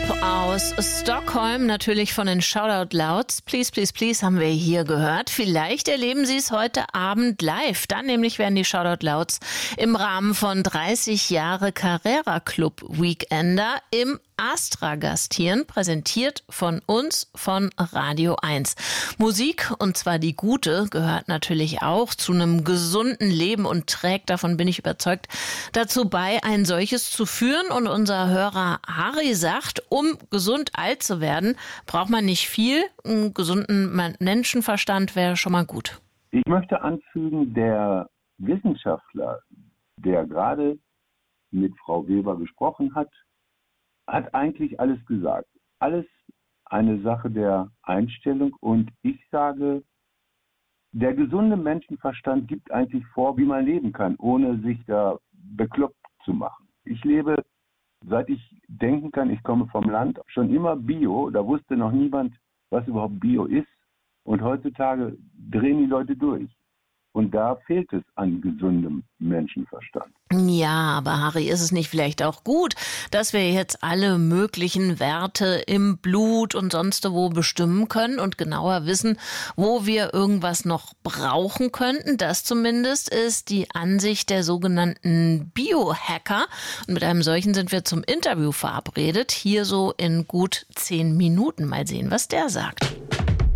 aus Stockholm, natürlich von den Shoutout Louds. Please, please, please haben wir hier gehört. Vielleicht erleben Sie es heute Abend live. Dann nämlich werden die Shoutout Louds im Rahmen von 30 Jahre Carrera Club Weekender im Astra gastieren, präsentiert von uns, von Radio 1. Musik, und zwar die gute, gehört natürlich auch zu einem gesunden Leben und trägt, davon bin ich überzeugt, dazu bei, ein solches zu führen. Und unser Hörer Harry sagt, um gesund alt zu werden, braucht man nicht viel. Einen gesunden Menschenverstand wäre schon mal gut. Ich möchte anfügen, der Wissenschaftler, der gerade mit Frau Weber gesprochen hat eigentlich alles gesagt. Alles eine Sache der Einstellung. Und ich sage, der gesunde Menschenverstand gibt eigentlich vor, wie man leben kann, ohne sich da bekloppt zu machen. Ich lebe, seit ich denken kann, ich komme vom Land, schon immer Bio. Da wusste noch niemand, was überhaupt Bio ist. Und heutzutage drehen die Leute durch. Und da fehlt es an gesundem Menschenverstand. Ja, aber Harry, ist es nicht vielleicht auch gut, dass wir jetzt alle möglichen Werte im Blut und sonst wo bestimmen können und genauer wissen, wo wir irgendwas noch brauchen könnten? Das zumindest ist die Ansicht der sogenannten Biohacker. Und mit einem solchen sind wir zum Interview verabredet. Hier so in gut 10 Minuten. Mal sehen, was der sagt.